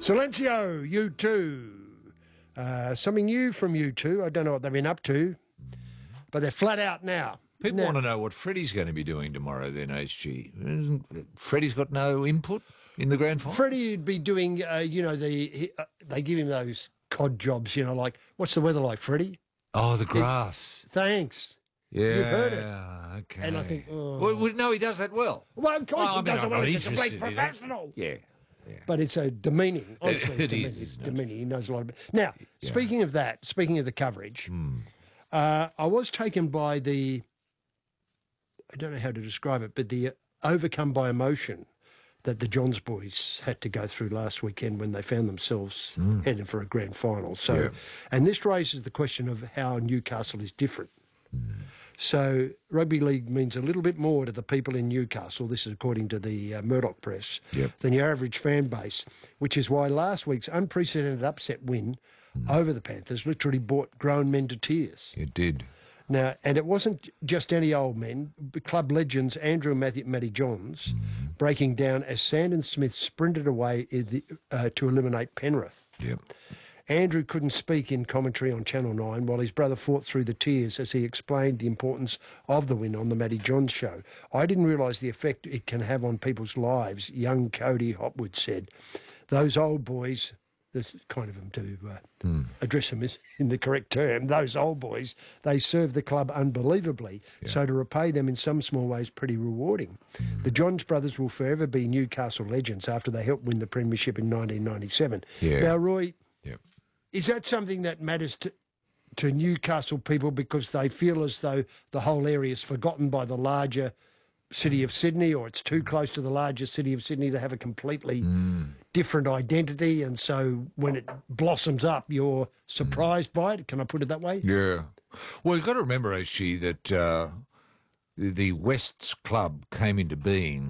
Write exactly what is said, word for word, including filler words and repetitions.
Silencio, U two. Uh, something new from U two. I don't know what they've been up to, but they're flat out now. People now, want to know what Freddie's going to be doing tomorrow then, H G. Isn't- Freddie's got no input in the grand final? Freddie would be doing, uh, you know, the he, uh, they give him those cod jobs, you know, like, what's the weather like, Freddie? Oh, the grass. Thanks. Yeah. You've heard it. Okay. And I think, oh. Well, well, no, he does that well. Well, of course Oh, I he mean, doesn't I'm want not to. He's a complete interested in it. professional. Yeah. Yeah. But it's a demeaning. Honestly, It- it's it demeaning. is, It's isn't it? demeaning. He knows a lot about it. Now, speaking of that, speaking of the coverage, Hmm. uh, I was taken by the, I don't know how to describe it, but the overcome by emotion that the Johns boys had to go through last weekend when they found themselves heading for a grand final. So, Hmm. Yeah. and this raises the question of how Newcastle is different. So rugby league means a little bit more to the people in Newcastle, this is according to the uh, Murdoch Press, Yep. than your average fan base, which is why last week's unprecedented upset win over the Panthers literally brought grown men to tears. It did. Now, and it wasn't just any old men, but club legends Andrew and Matthew, Matty Johns breaking down as Sandon Smith sprinted away in the, uh, to eliminate Penrith. Yep. Andrew couldn't speak in commentary on Channel nine while his brother fought through the tears as he explained the importance of the win on the Matty Johns show. I didn't realise the effect it can have on people's lives, young Cody Hopwood said. Those old boys, this is kind of him to uh, address them as in the correct term, those old boys, they serve the club unbelievably. So to repay them in some small ways, pretty rewarding. The Johns brothers will forever be Newcastle legends after they helped win the premiership in nineteen ninety-seven. Yeah. Now, Roy, Yep. is that something that matters to, to Newcastle people because they feel as though the whole area is forgotten by the larger city of Sydney, or it's too close to the larger city of Sydney to have a completely different identity, and so when it blossoms up, you're surprised by it? Can I put it that way? Yeah. Well, you've got to remember, H G, that uh, the West's club came into being